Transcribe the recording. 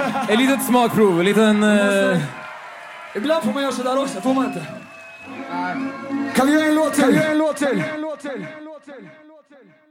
Ett litet smakprov, en liten... Ibland får man göra sådär också, får man inte? Kan vi göra en låt till?